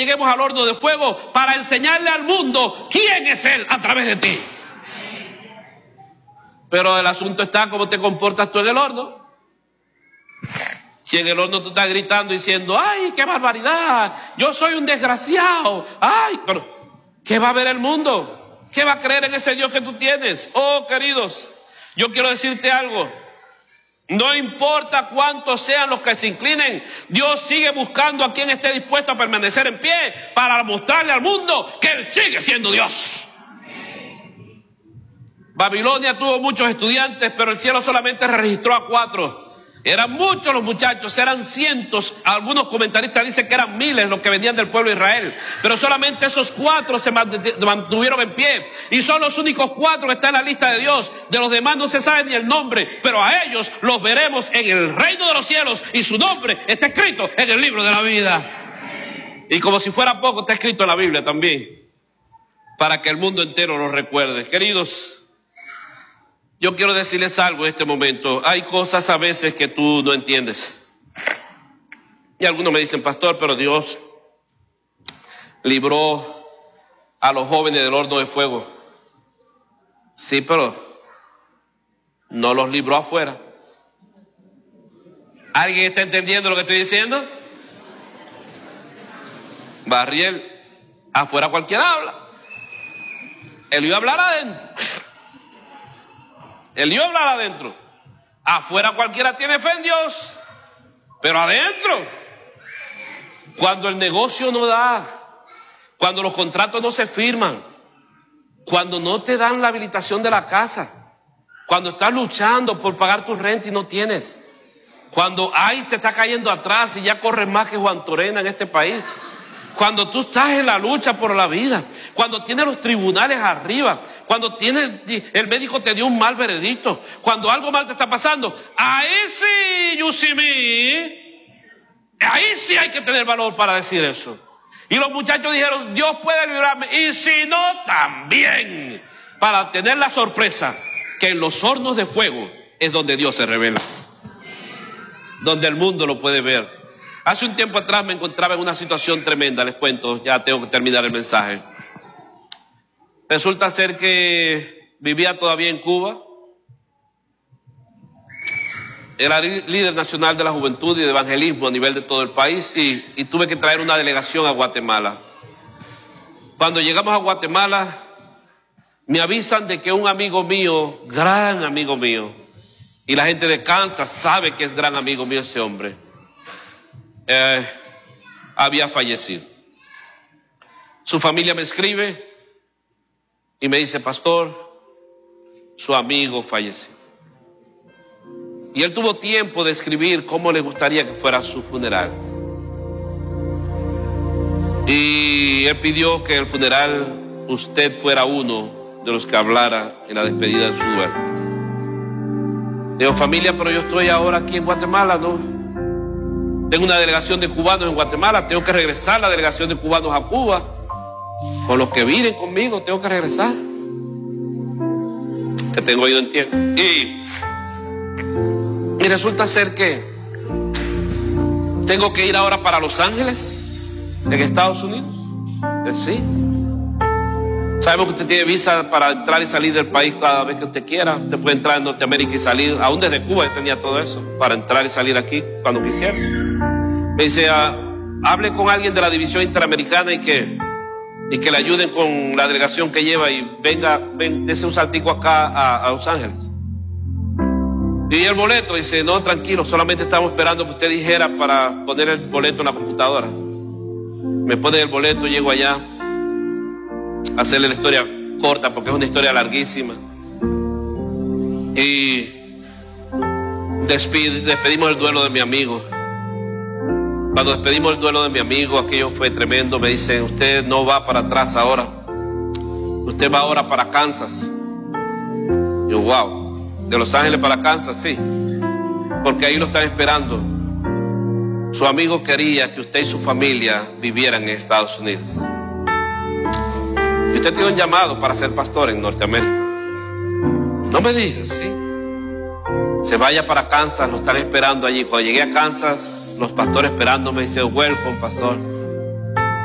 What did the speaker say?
lleguemos al horno de fuego para enseñarle al mundo quién es Él a través de ti. Pero el asunto está cómo te comportas tú en el horno. Si en el horno tú estás gritando diciendo, ¡ay, qué barbaridad! Yo soy un desgraciado. ¡Ay! Pero, ¿qué va a ver el mundo? ¿Qué va a creer en ese Dios que tú tienes? Oh, queridos, yo quiero decirte algo. No importa cuántos sean los que se inclinen, Dios sigue buscando a quien esté dispuesto a permanecer en pie para mostrarle al mundo que Él sigue siendo Dios. Babilonia tuvo muchos estudiantes, pero el cielo solamente registró a 4. Eran muchos los muchachos, eran cientos. Algunos comentaristas dicen que eran miles los que venían del pueblo de Israel. Pero solamente esos 4 se mantuvieron en pie. Y son los únicos 4 que están en la lista de Dios. De los demás no se sabe ni el nombre. Pero a ellos los veremos en el reino de los cielos. Y su nombre está escrito en el libro de la vida. Y como si fuera poco, está escrito en la Biblia también. Para que el mundo entero lo recuerde. Queridos, yo quiero decirles algo en este momento. Hay cosas a veces que tú no entiendes. Y algunos me dicen, pastor, pero Dios libró a los jóvenes del horno de fuego. Sí, pero no los libró afuera. ¿Alguien está entendiendo lo que estoy diciendo? Barriel, afuera cualquiera habla. Él iba a hablar adentro. Él iba a hablar adentro. Afuera cualquiera tiene fe en Dios, pero adentro, cuando el negocio no da, cuando los contratos no se firman, cuando no te dan la habilitación de la casa, cuando estás luchando por pagar tu renta y no tienes, cuando ICE te está cayendo atrás y ya corres más que Juan Torena en este país, cuando tú estás en la lucha por la vida, cuando tienes los tribunales arriba, cuando el médico te dio un mal veredicto, cuando algo mal te está pasando, ahí sí, you see me, ahí sí hay que tener valor para decir eso. Y los muchachos dijeron, Dios puede librarme, y si no, también, para tener la sorpresa que en los hornos de fuego es donde Dios se revela, donde el mundo lo puede ver. Hace un tiempo atrás me encontraba en una situación tremenda, les cuento, ya tengo que terminar el mensaje. Resulta ser que vivía todavía en Cuba, era líder nacional de la juventud y de evangelismo a nivel de todo el país y tuve que traer una delegación a Guatemala. Cuando llegamos a Guatemala, me avisan de que un amigo mío, gran amigo mío, y la gente de Kansas sabe que es gran amigo mío ese hombre, había fallecido. Su familia me escribe y me dice, pastor, su amigo falleció. Y él tuvo tiempo de escribir cómo le gustaría que fuera su funeral. Y él pidió que en el funeral usted fuera uno de los que hablara en la despedida de su duelo. Digo, familia, pero yo estoy ahora aquí en Guatemala, ¿no? Tengo una delegación de cubanos en Guatemala, tengo que regresar la delegación de cubanos a Cuba. Con los que viven conmigo, tengo que regresar. Que tengo oído en tiempo. Y resulta ser que tengo que ir ahora para Los Ángeles, en Estados Unidos. Sí. Sabemos que usted tiene visa para entrar y salir del país cada vez que usted quiera. Usted puede entrar en Norteamérica y salir, aún desde Cuba yo tenía todo eso, para entrar y salir aquí cuando quisiera. Me dice, hable con alguien de la división interamericana y que le ayuden con la delegación que lleva y ven, dese un saltico acá a Los Ángeles. Y el boleto, dice, no, tranquilo, solamente estamos esperando que usted dijera para poner el boleto en la computadora. Me pone el boleto, llego allá, a hacerle la historia corta porque es una historia larguísima. Y despedimos el duelo de mi amigo. Cuando despedimos el duelo de mi amigo, aquello fue tremendo. Me dicen, usted no va para atrás ahora, usted va ahora para Kansas. Yo, wow, de Los Ángeles para Kansas, sí, porque ahí lo están esperando. Su amigo quería que usted y su familia vivieran en Estados Unidos. Y usted tiene un llamado para ser pastor en Norteamérica. No me digas, sí. Se vaya para Kansas, lo están esperando allí. Cuando llegué a Kansas, los pastores esperándome, dice, welcome, pastor.